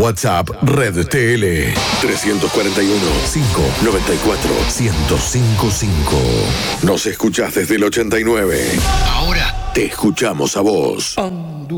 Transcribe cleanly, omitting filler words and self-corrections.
WhatsApp Red TL 341-594-1055. Nos escuchás desde el 89. Ahora te escuchamos a vos.